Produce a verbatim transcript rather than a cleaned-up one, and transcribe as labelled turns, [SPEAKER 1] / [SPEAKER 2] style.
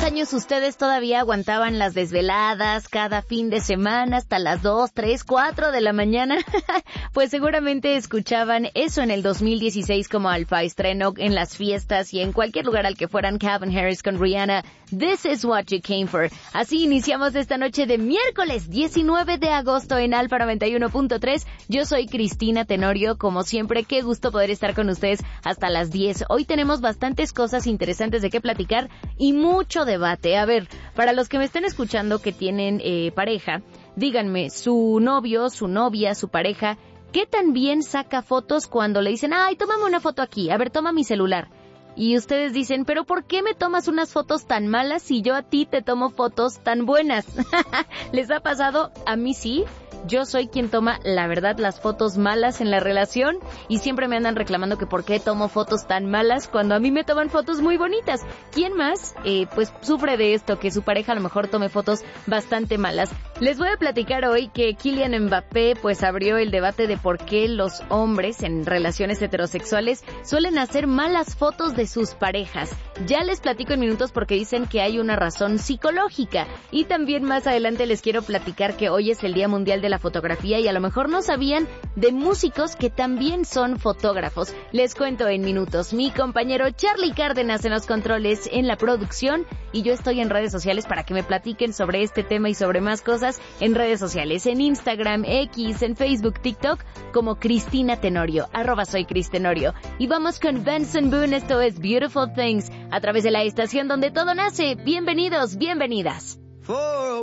[SPEAKER 1] cuántos años ustedes todavía aguantaban las desveladas cada fin de semana hasta las dos, tres, cuatro de la mañana? Pues seguramente escuchaban eso en el dos mil dieciséis como alfa estreno en las fiestas y en cualquier lugar al que fueran. Calvin Harris con Rihanna, This is what you came for. Así iniciamos esta noche de miércoles diecinueve de agosto en Alfa noventa y uno punto tres. Yo soy Cristina Tenorio, como siempre, qué gusto poder estar con ustedes hasta las diez. Hoy tenemos bastantes cosas interesantes de qué platicar y mucho debate. A ver, para los que me estén escuchando que tienen eh, pareja, díganme, su novio, su novia, su pareja, ¿qué tan bien saca fotos cuando le dicen, ay, tómame una foto aquí, a ver, toma mi celular? Y ustedes dicen, pero ¿por qué me tomas unas fotos tan malas si yo a ti te tomo fotos tan buenas? ¿Les ha pasado? A mí sí. Yo soy quien toma, la verdad, las fotos malas en la relación y siempre me andan reclamando que por qué tomo fotos tan malas cuando a mí me toman fotos muy bonitas. ¿Quién más? Eh, pues sufre de esto, que su pareja a lo mejor tome fotos bastante malas. Les voy a platicar hoy que Kylian Mbappé pues abrió el debate de por qué los hombres en relaciones heterosexuales suelen hacer malas fotos de sus parejas. Ya les platico en minutos porque dicen que hay una razón psicológica. Y también más adelante les quiero platicar que hoy es el Día Mundial de la Fotografía y a lo mejor no sabían de músicos que también son fotógrafos. Les cuento en minutos. Mi compañero Charlie Cárdenas en los controles, en la producción, y yo estoy en redes sociales para que me platiquen sobre este tema y sobre más cosas en redes sociales, en Instagram, X, en Facebook, TikTok, como Cristina Tenorio, arroba soy Cris Tenorio. Y vamos con Benson Boone, esto es Beautiful Things, a través de la estación donde todo nace. Bienvenidos, bienvenidas.